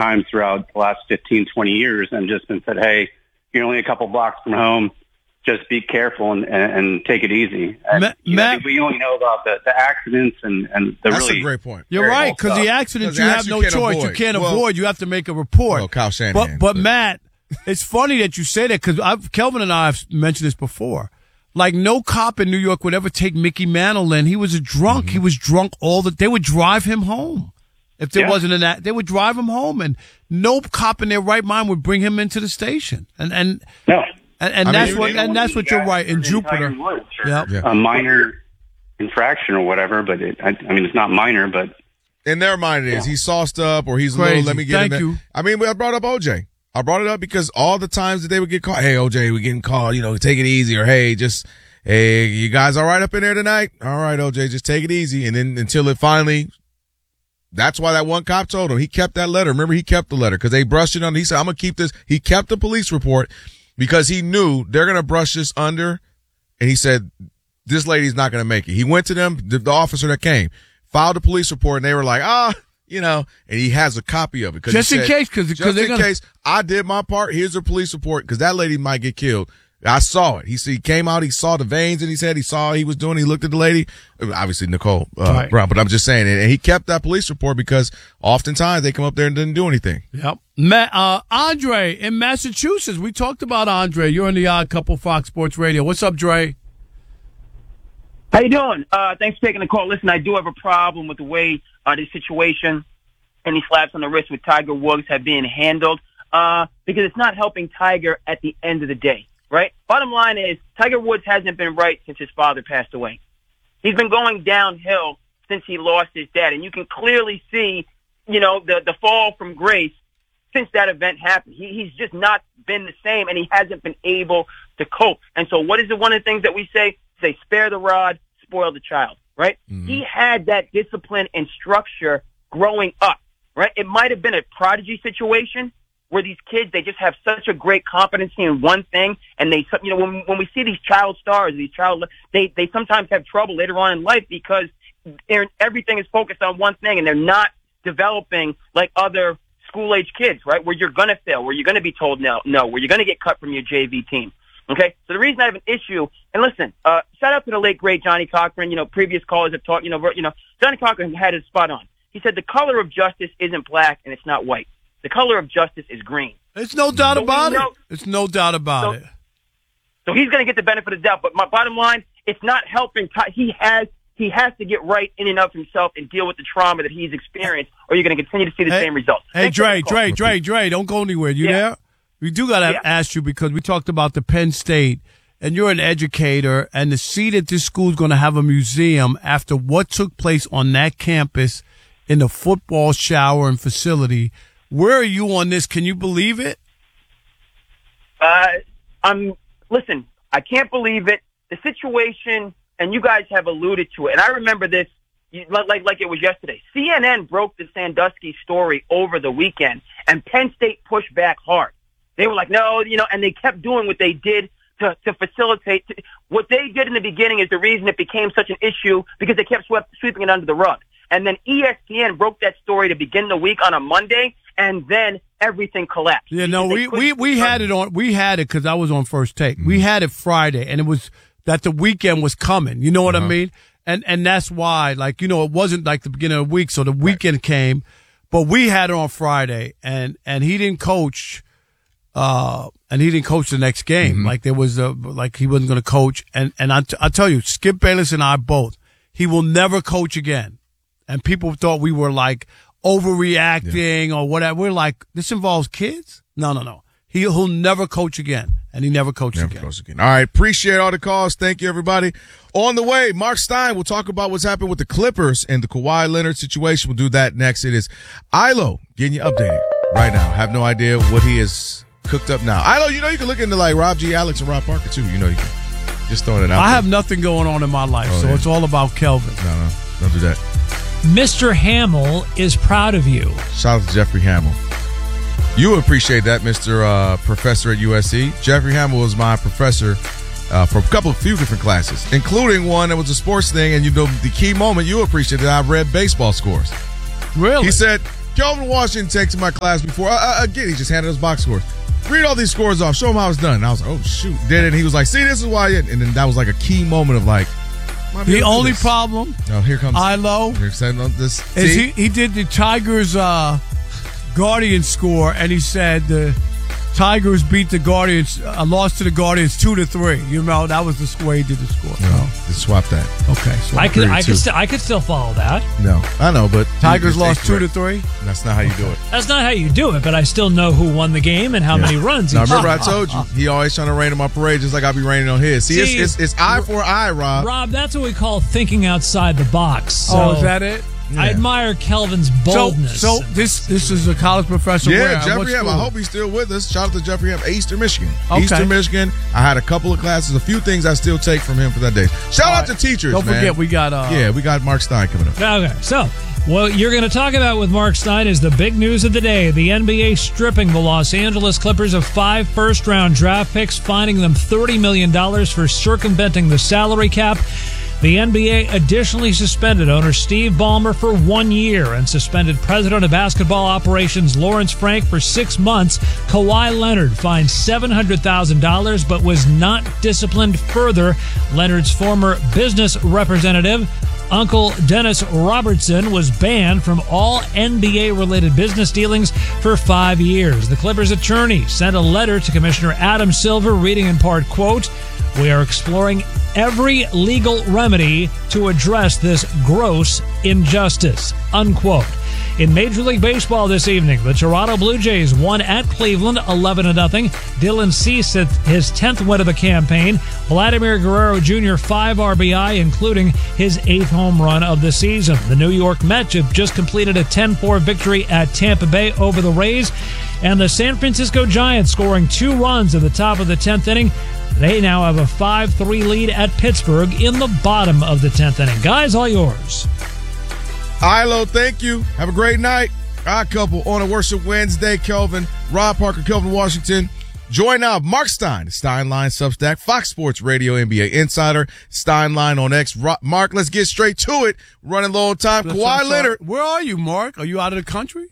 times throughout the last 15, 20 years and just been said, hey, you're only a couple blocks from home. Just be careful and take it easy. And, Matt, we only know about the accidents and the that's really. That's a great point. You're right, because the accidents you have no choice. You can't avoid. You have to make a report. Well, Kyle Shanahan. But Matt, it's funny that you say that because Kelvin and I have mentioned this before. Like, no cop in New York would ever take Mickey Mantle in. He was a drunk. Mm-hmm. He was drunk they would drive him home. If there wasn't an act, they would drive him home, and no cop in their right mind would bring him into the station. And that's what you're right in Jupiter. A minor infraction or whatever, but it's not minor, but in their mind it is. He's sauced up or he's crazy. A little. Let me get Thank you. I brought up OJ. I brought it up because all the times that they would get caught, hey, OJ, we getting caught, take it easy, or hey, you guys all right up in there tonight? All right, OJ, just take it easy. And then until it finally, that's why that one cop told him. He kept that letter. Remember, he kept the letter because they brushed it under. He said, I'm going to keep this. He kept the police report because he knew they're going to brush this under. And he said, this lady's not going to make it. He went to them, the officer that came, filed a police report, and they were like, and he has a copy of it. Just in case, I did my part. Here's a police report because that lady might get killed. I saw it. He came out. He saw the veins in his head. He saw what he was doing. He looked at the lady, obviously Nicole Brown. But I'm just saying, and he kept that police report because oftentimes they come up there and didn't do anything. Yep. Andre in Massachusetts. We talked about Andre. You're on the Odd Couple Fox Sports Radio. What's up, Dre? How you doing? Thanks for taking the call. Listen, I do have a problem with the way this situation and these slaps on the wrist with Tiger Woods have been handled because it's not helping Tiger at the end of the day, right? Bottom line is Tiger Woods hasn't been right since his father passed away. He's been going downhill since he lost his dad, and you can clearly see, the fall from grace since that event happened. He's just not been the same, and he hasn't been able to cope. And so what is one of the things that we say? Say, spare the rod, spoil the child, right? Mm-hmm. He had that discipline and structure growing up, right? It might have been a prodigy situation where these kids, they just have such a great competency in one thing, and they, when we see these child stars, they sometimes have trouble later on in life because everything is focused on one thing, and they're not developing like other school-age kids, right? Where you're going to fail, where you're going to be told no, where you're going to get cut from your JV team. Okay, so the reason I have an issue, and listen, shout out to the late great Johnny Cochran. Previous callers have talked. Johnny Cochran had his spot on. He said the color of justice isn't black and it's not white. The color of justice is green. There's no doubt about it. It's no doubt about it. So he's going to get the benefit of the doubt. But my bottom line, it's not helping. He has to get right in and of himself and deal with the trauma that he's experienced, or you're going to continue to see the same results. Hey, Dre, don't go anywhere. You there? We do got to ask you because we talked about the Penn State, and you're an educator, and to see that this school is going to have a museum after what took place on that campus in the football shower and facility. Where are you on this? Can you believe it? Listen, I can't believe it. The situation, and you guys have alluded to it, and I remember this like it was yesterday. CNN broke the Sandusky story over the weekend, and Penn State pushed back hard. They were like, no, and they kept doing what they did to facilitate. What they did in the beginning is the reason it became such an issue because they kept sweeping it under the rug. And then ESPN broke that story to begin the week on a Monday, and then everything collapsed. Yeah, no, we had it because I was on First Take. Mm-hmm. We had it Friday, and it was that the weekend was coming. You know what I mean? And that's why, it wasn't like the beginning of the week, so the weekend came. But we had it on Friday, and he didn't coach. And he didn't coach the next game. Mm-hmm. Like there was he wasn't going to coach. And I tell you, Skip Bayless and I both, he will never coach again. And people thought we were like overreacting or whatever. We're like, this involves kids? No. He'll never coach again. And he never coached again. All right. Appreciate all the calls. Thank you, everybody. On the way, Mark Stein will talk about what's happened with the Clippers and the Kawhi Leonard situation. We'll do that next. It is Ilo getting you updated right now. Have no idea what he is cooked up now. Ilo, you can look into like Rob G. Alex and Rob Parker too. You can just throwing it out. I have nothing going on in my life, it's all about Kelvin. No, don't do that. Mr. Hamill is proud of you. Shout out to Jeffrey Hamill. You appreciate that, Mr. Professor at USC. Jeffrey Hamill was my professor for a few different classes, including one that was a sports thing. And the key moment you appreciated, I read baseball scores. Really? He said, Kelvin Washington texted my class before. Again, he just handed us box scores. Read all these scores off. Show him how it's done. And I was like, oh, shoot. Did it. And he was like, see, this is why. And then that was like a key moment of like, the only problem. Oh, here comes Ilo. This. Is he did the Tigers Guardians score, and he said the Tigers beat the Guardians, lost to the Guardians 2-3. You know, that was the score he did the score. No, just swap that. Okay, so I could still follow that. No, I know, but Tigers lost 2-3. That's not how you do it. That's not how you do it, but I still know who won the game and how many runs. Now, remember I told you, he always trying to rain on my parade just like I be raining on his. See, it's eye for eye, Rob. Rob, that's what we call thinking outside the box. So is that it? I admire Kelvin's boldness. So this is a college professor. Yeah, Jeffrey Ham. I hope he's still with us. Shout out to Jeffrey Ham, Eastern Michigan. Okay. Eastern Michigan. I had a couple of classes, a few things I still take from him for that day. Shout out to teachers, Don't forget, we got we got Mark Stein coming up. Okay, so what you're going to talk about with Mark Stein is the big news of the day. The NBA stripping the Los Angeles Clippers of 5 first-round draft picks, fining them $30 million for circumventing the salary cap. The NBA additionally suspended owner Steve Ballmer for 1 year and suspended president of basketball operations Lawrence Frank for 6 months. Kawhi Leonard fined $700,000 but was not disciplined further. Leonard's former business representative, Uncle Dennis Robertson, was banned from all NBA-related business dealings for 5 years. The Clippers' attorney sent a letter to Commissioner Adam Silver, reading in part, quote, "We are exploring every legal remedy to address this gross injustice," unquote. In Major League Baseball this evening, the Toronto Blue Jays won at Cleveland 11-0. Dylan Cease his 10th win of the campaign. Vladimir Guerrero Jr. 5 RBI, including his 8th home run of the season. The New York Mets have just completed a 10-4 victory at Tampa Bay over the Rays. And the San Francisco Giants scoring 2 runs at the top of the 10th inning. They now have a 5-3 lead at Pittsburgh in the bottom of the 10th inning. Guys, all yours. Ilo, thank you. Have a great night. Odd Couple on a Worship Wednesday. Kelvin, Rob Parker, Kelvin Washington. Join now Mark Stein, Stein Line Substack, Fox Sports Radio NBA Insider, Stein Line on X. Mark, let's get straight to it. Running low on time. Kawhi Leonard. Where are you, Mark? Are you out of the country?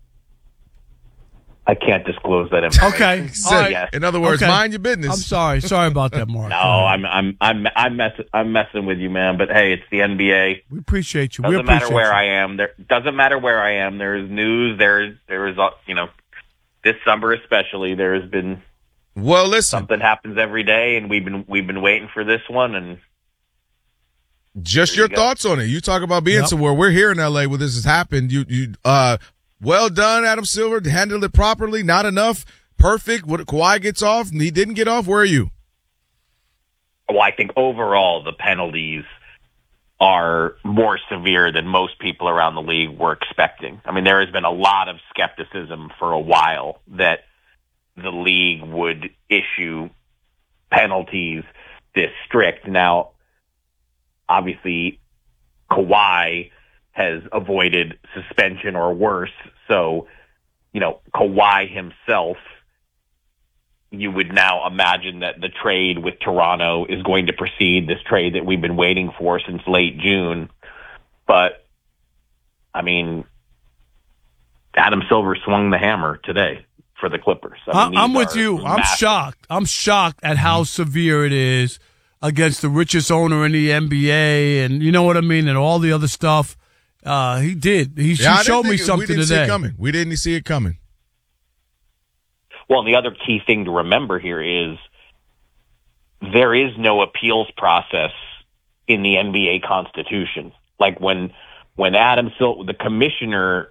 I can't disclose that information. Okay. So, in other words, mind your business. I'm sorry. Sorry about that, Mark. No, I'm messing with you, man. But hey, it's the NBA. We appreciate you. Doesn't matter where I am. Doesn't matter where I am. There is news. There is this summer especially. There has been something happens every day, and we've been waiting for this one. And just your thoughts on it. You talk about being somewhere. We're here in LA where this has happened. Well done, Adam Silver. Handled it properly. Not enough. Perfect. Kawhi gets off, and he didn't get off. Where are you? Well, I think overall the penalties are more severe than most people around the league were expecting. I mean, there has been a lot of skepticism for a while that the league would issue penalties this strict. Now, obviously, Kawhi has avoided suspension or worse. So, Kawhi himself, you would now imagine that the trade with Toronto is going to proceed, this trade that we've been waiting for since late June. But, I mean, Adam Silver swung the hammer today for the Clippers. I'm with you. I'm shocked. I'm shocked at how severe it is against the richest owner in the NBA, and you know what I mean, and all the other stuff. He did. He showed me something today. We didn't see it coming. Well, and the other key thing to remember here is there is no appeals process in the NBA Constitution. Like when Adam Silver, the commissioner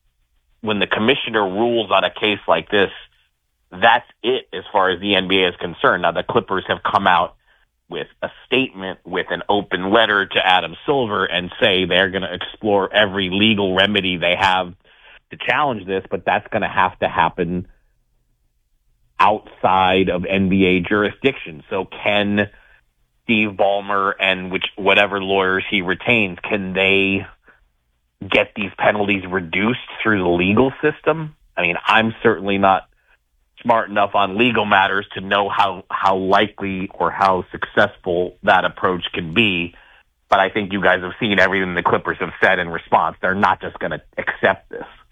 rules on a case like this, that's it as far as the NBA is concerned. Now, the Clippers have come out with a statement, with an open letter to Adam Silver, and say they're going to explore every legal remedy they have to challenge this, but that's going to have to happen outside of NBA jurisdiction. So can Steve Ballmer and whatever lawyers he retains, can they get these penalties reduced through the legal system? I mean, I'm certainly not smart enough on legal matters to know how likely or how successful that approach can be. But I think you guys have seen everything the Clippers have said in response. They're not just going to accept this.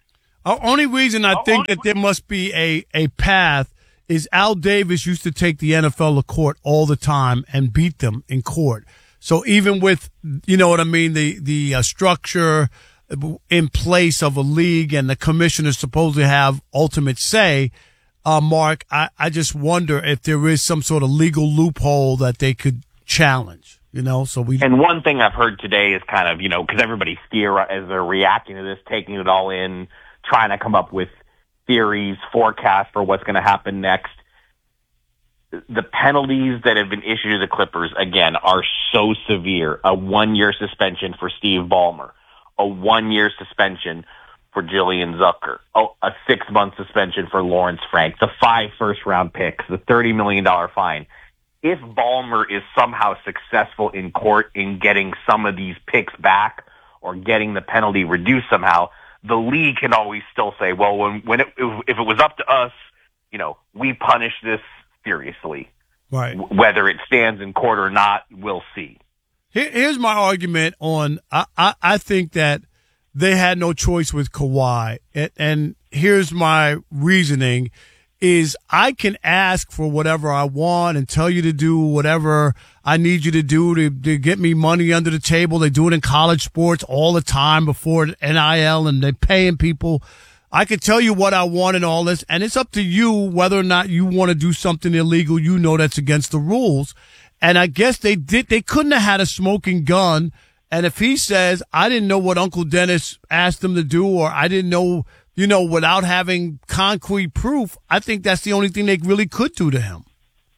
Only reason I think that there must be a path is Al Davis used to take the NFL to court all the time and beat them in court. So even with, you know what I mean, the structure in place of a league and the commissioners supposedly have ultimate say, Mark, I just wonder if there is some sort of legal loophole that they could challenge, you know, And one thing I've heard today is kind of, you know, because everybody's as they're reacting to this, taking it all in, trying to come up with theories, forecasts for what's going to happen next. The penalties that have been issued to the Clippers, again, are so severe. A 1-year suspension for Steve Ballmer, a 1-year suspension for Jillian Zucker, a 6-month suspension for Lawrence Frank, the 5 first-round picks, the $30 million fine. If Ballmer is somehow successful in court in getting some of these picks back or getting the penalty reduced somehow, the league can always still say, well, if it was up to us, you know, we punish this seriously. Right. Whether it stands in court or not, we'll see. Here's my argument on, I think that they had no choice with Kawhi. And here's my reasoning is I can ask for whatever I want and tell you to do whatever I need you to do to get me money under the table. They do it in college sports all the time before NIL and they're paying people. I could tell you what I want and all this, and it's up to you whether or not you want to do something illegal you know that's against the rules. And I guess they couldn't have had a smoking gun. And if he says, I didn't know what Uncle Dennis asked him to do, or I didn't know, you know, without having concrete proof, I think that's the only thing they really could do to him.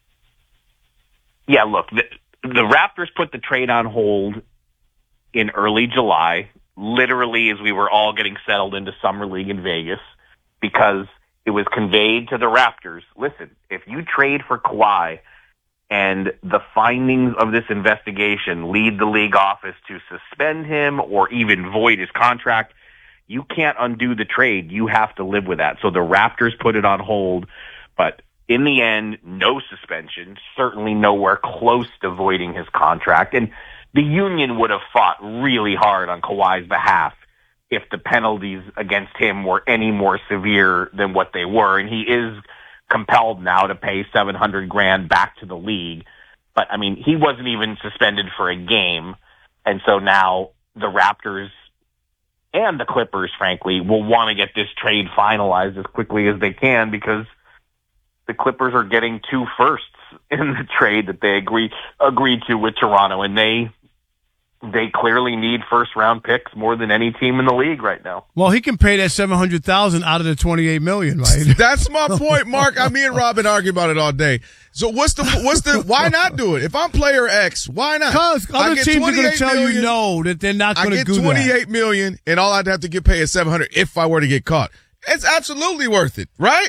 Yeah, look, the Raptors put the trade on hold in early July, literally as we were all getting settled into Summer League in Vegas, because it was conveyed to the Raptors, listen, if you trade for Kawhi and the findings of this investigation lead the league office to suspend him or even void his contract, you can't undo the trade. You have to live with that. So the Raptors put it on hold, but in the end, no suspension, certainly nowhere close to voiding his contract. And the union would have fought really hard on Kawhi's behalf if the penalties against him were any more severe than what they were. And he is compelled now to pay $700,000 back to the league. But I mean, he wasn't even suspended for a game. And so now the Raptors and the Clippers, frankly, will want to get this trade finalized as quickly as they can because the Clippers are getting 2 firsts in the trade that they agreed to with Toronto, and they clearly need first-round picks more than any team in the league right now. Well, he can pay that $700,000 out of the $28 million, right? That's my point, Mark. Me and Robin argue about it all day. So what's the why not do it? If I'm player X, why not? Because other teams are going to tell you no, that they're not going to do that. I get $28 million, and all I'd have to get paid is $700,000 if I were to get caught. It's absolutely worth it, right?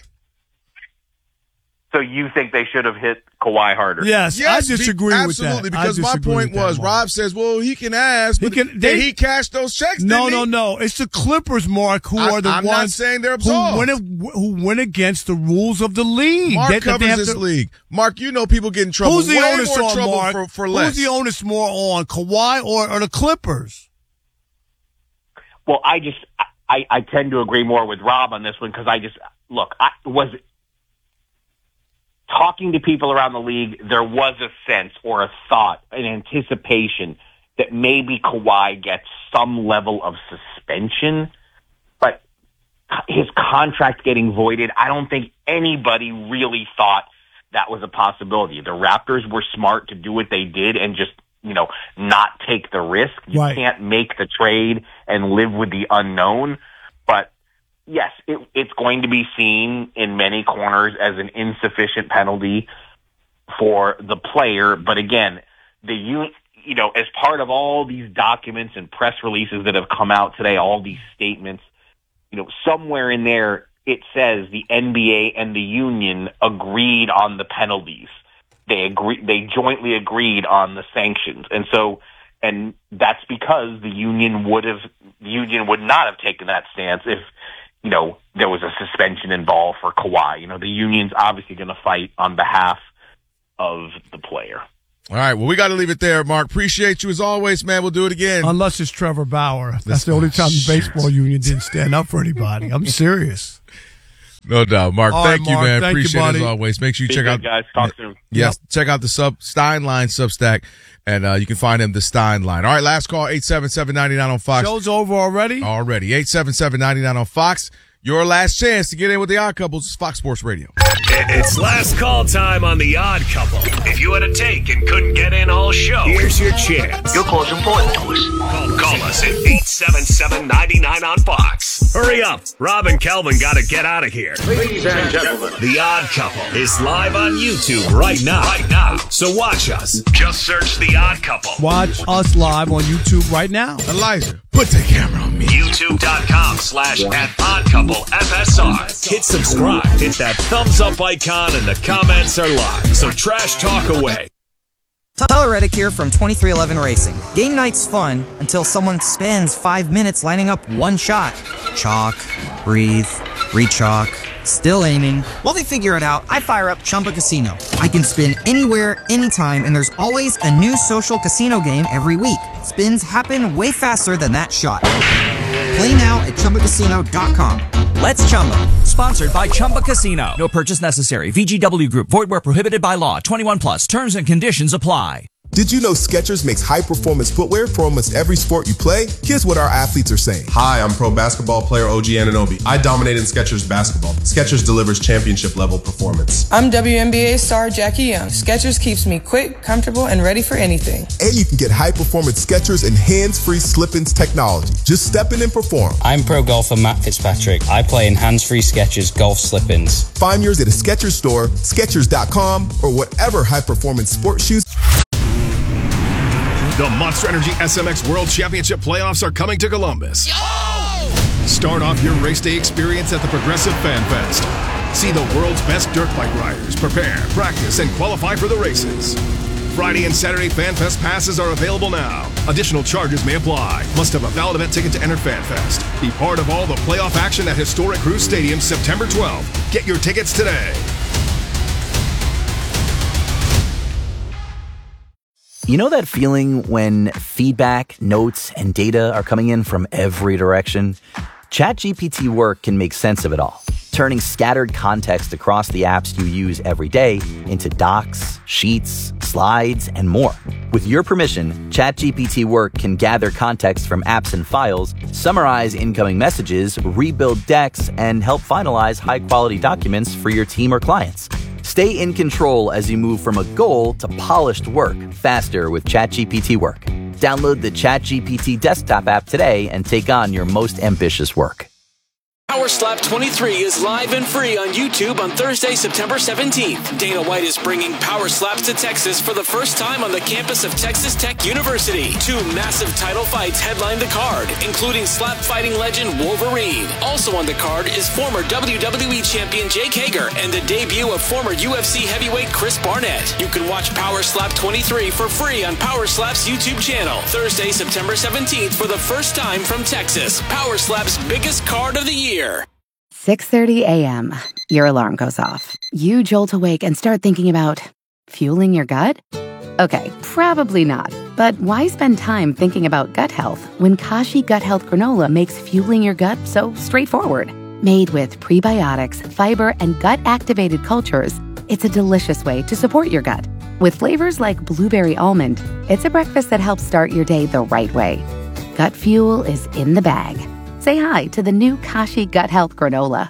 So you think they should have hit Kawhi harder? Yes, I disagree with that. Absolutely, because my point was, Rob says, well, he can ask, but he cashed those checks, No. It's the Clippers, Mark, who are the I'm ones not saying they're absolved. who went against the rules of the league. Mark covers this league. Mark, you know people get in trouble. Who's the onus more on, trouble Mark? For less. Who's the onus more on, Kawhi or the Clippers? Well, I tend to agree more with Rob on this one because talking to people around the league, there was a sense or a thought, an anticipation that maybe Kawhi gets some level of suspension, but his contract getting voided, I don't think anybody really thought that was a possibility. The Raptors were smart to do what they did and just, not take the risk. You can't make the trade and live with the unknown, but yes, it's going to be seen in many corners as an insufficient penalty for the player. But again, as part of all these documents and press releases that have come out today, all these statements, somewhere in there it says the NBA and the union agreed on the penalties. They jointly agreed on the sanctions. And that's because the union would not have taken that stance if there was a suspension involved for Kawhi. The union's obviously going to fight on behalf of the player. All right. Well, we got to leave it there, Mark. Appreciate you as always, man. We'll do it again. Unless it's Trevor Bauer. That's the only time the baseball union didn't stand up for anybody. I'm serious. No doubt. Mark, All thank right, you, Mark. man. Thank Appreciate you, it buddy. as always. Make sure you check out, guys. Talk soon. Yes, check out the Steinline Substack, and you can find him the Steinline. All right, last call, 877-99 on Fox. Show's over already? Already. 877-99 on Fox. Your last chance to get in with the Odd Couples is Fox Sports Radio. It's last call time on The Odd Couple. If you had a take and couldn't get in all show, here's your chance. Your call's important to us. Call us at 877-99 on Fox. Hurry up. Rob and Kelvin got to get out of here. Ladies and gentlemen, The Odd Couple is live on YouTube right now. So watch us. Just search The Odd Couple. Watch us live on YouTube right now. Elijah, put the camera on me. YouTube.com/@oddcouplefsr. Hit subscribe. Hit that thumbs up icon and the comments are live. So trash talk away. Tyler Reddick here from 2311 Racing. Game night's fun until someone spends 5 minutes lining up one shot. Chalk, breathe, re-chalk, still aiming. While they figure it out, I fire up Chumba Casino. I can spin anywhere, anytime, and there's always a new social casino game every week. Spins happen way faster than that shot. Play now at ChumbaCasino.com. Let's Chumba. Sponsored by Chumba Casino. No purchase necessary. VGW Group. Void where prohibited by law. 21 plus. Terms and conditions apply. Did you know Skechers makes high-performance footwear for almost every sport you play? Here's what our athletes are saying. Hi, I'm pro basketball player OG Anunoby. I dominate in Skechers basketball. Skechers delivers championship-level performance. I'm WNBA star Jackie Young. Skechers keeps me quick, comfortable, and ready for anything. And you can get high-performance Skechers and hands-free slip-ins technology. Just step in and perform. I'm pro golfer Matt Fitzpatrick. I play in hands-free Skechers golf slip-ins. Find yours at a Skechers store, Skechers.com, or whatever high-performance sports shoes. The Monster Energy SMX World Championship playoffs are coming to Columbus. Yo! Start off your race day experience at the Progressive Fan Fest. See the world's best dirt bike riders prepare, practice, and qualify for the races. Friday and Saturday Fan Fest passes are available now. Additional charges may apply. Must have a valid event ticket to enter Fan Fest. Be part of all the playoff action at historic Cruise Stadium September 12th. Get your tickets today. You know that feeling when feedback, notes, and data are coming in from every direction? ChatGPT Work can make sense of it all, turning scattered context across the apps you use every day into docs, sheets, slides, and more. With your permission, ChatGPT Work can gather context from apps and files, summarize incoming messages, rebuild decks, and help finalize high-quality documents for your team or clients. Stay in control as you move from a goal to polished work faster with ChatGPT Work. Download the ChatGPT desktop app today and take on your most ambitious work. Power Slap 23 is live and free on YouTube on Thursday, September 17th. Dana White is bringing Power Slaps to Texas for the first time on the campus of Texas Tech University. 2 massive title fights headline the card, including slap fighting legend Wolverine. Also on the card is former WWE champion Jake Hager and the debut of former UFC heavyweight Chris Barnett. You can watch Power Slap 23 for free on Power Slap's YouTube channel. Thursday, September 17th for the first time from Texas. Power Slap's biggest card of the year. 6:30 a.m. Your alarm goes off. You jolt awake and start thinking about fueling your gut? Okay, probably not. But why spend time thinking about gut health when Kashi Gut Health Granola makes fueling your gut so straightforward? Made with prebiotics, fiber, and gut-activated cultures, it's a delicious way to support your gut. With flavors like blueberry almond, it's a breakfast that helps start your day the right way. Gut fuel is in the bag. Say hi to the new Kashi Gut Health Granola.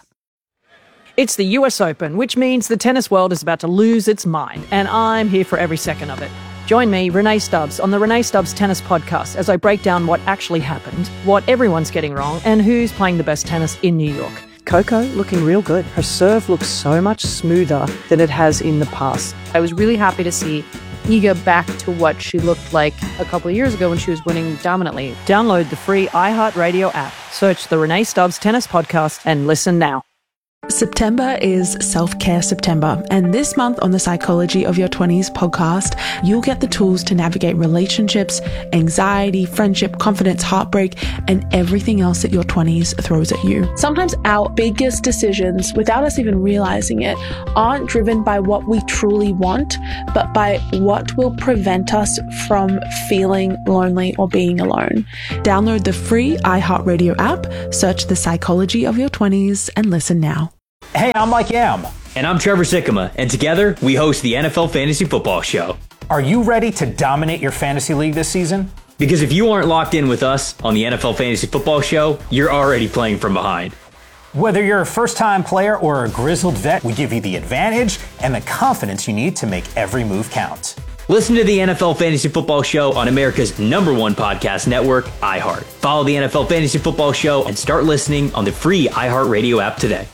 It's the US Open, which means the tennis world is about to lose its mind, and I'm here for every second of it. Join me, Renee Stubbs, on the Renee Stubbs Tennis Podcast as I break down what actually happened, what everyone's getting wrong, and who's playing the best tennis in New York. Coco looking real good. Her serve looks so much smoother than it has in the past. I was really happy to see Iga back to what she looked like a couple of years ago when she was winning dominantly. Download the free iHeartRadio app. Search the Renee Stubbs Tennis Podcast and listen now. September is Self-Care September, and this month on the Psychology of Your 20s podcast, you'll get the tools to navigate relationships, anxiety, friendship, confidence, heartbreak, and everything else that your 20s throws at you. Sometimes our biggest decisions, without us even realizing it, aren't driven by what we truly want, but by what will prevent us from feeling lonely or being alone. Download the free iHeartRadio app, search the Psychology of Your 20s, and listen now. Hey, I'm Mike Yam. And I'm Trevor Sikkema, and together we host the NFL Fantasy Football Show. Are you ready to dominate your fantasy league this season? Because if you aren't locked in with us on the NFL Fantasy Football Show, you're already playing from behind. Whether you're a first-time player or a grizzled vet, we give you the advantage and the confidence you need to make every move count. Listen to the NFL Fantasy Football Show on America's #1 podcast network, iHeart. Follow the NFL Fantasy Football Show and start listening on the free iHeartRadio app today.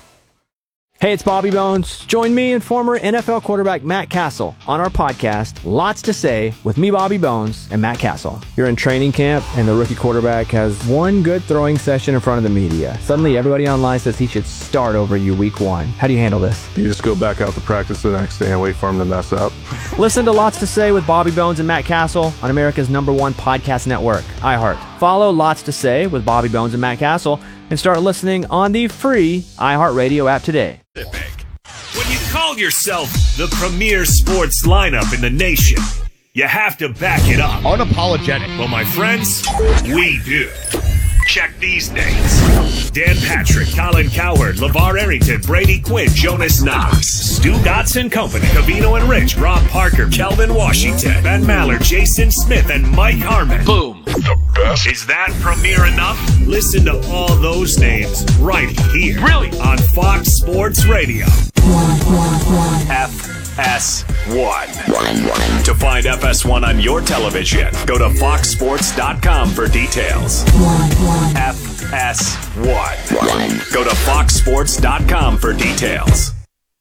Hey, it's Bobby Bones. Join me and former NFL quarterback Matt Castle on our podcast, Lots to Say, with me, Bobby Bones, and Matt Castle. You're in training camp, and the rookie quarterback has one good throwing session in front of the media. Suddenly, everybody online says he should start over you week 1. How do you handle this? You just go back out to practice the next day and wait for him to mess up. Listen to Lots to Say with Bobby Bones and Matt Castle on America's #1 podcast network, iHeart. Follow Lots to Say with Bobby Bones and Matt Castle and start listening on the free iHeartRadio app today. When you call yourself the premier sports lineup in the nation, you have to back it up. Unapologetic. Well, my friends, we do. Check these names: Dan Patrick, Colin Cowherd, LeVar Arrington, Brady Quinn, Jonas Knox, Stu Gotts & Company, Cavino and Rich, Rob Parker, Kelvin Washington, Ben Maller, Jason Smith, and Mike Harmon. Boom. The best. Is that premier enough? Listen to all those names right here. Really? On Fox Sports Radio. FS1. To find FS1 on your television, go to foxsports.com for details. FS1. Go to foxsports.com for details.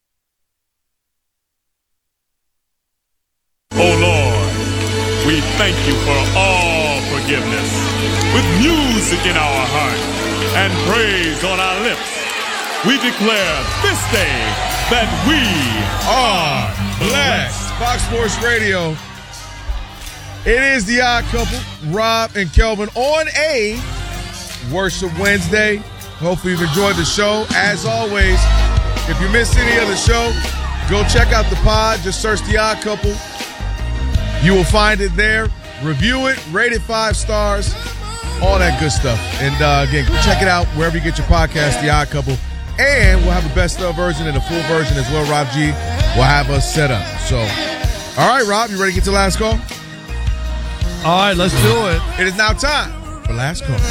Oh Lord, we thank you for all forgiveness. With music in our heart and praise on our lips, we declare this day that we are blessed. Fox Sports Radio. It is the Odd Couple, Rob and Kelvin, on a Worship Wednesday. Hopefully you've enjoyed the show. As always, if you missed any of the show, go check out the pod. Just search the Odd Couple. You will find it there. Review it, rate it 5 stars, all that good stuff. And again, check it out wherever you get your podcast, The Odd Couple. And we'll have a best of version and a full version as well. Rob G will have us set up. So, all right, Rob, you ready to get to last call? All right, let's do it. It is now time for last call.